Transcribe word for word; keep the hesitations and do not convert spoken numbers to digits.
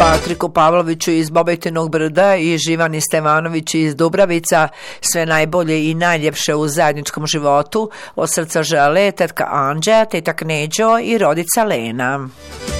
Patriku Pavloviću iz Bobetinog Brda i Živani Stevanović iz Dubravica sve najbolje i najljepše u zajedničkom životu. Od srca žele tetka Anđa, tetak Neđo i rodica Lena.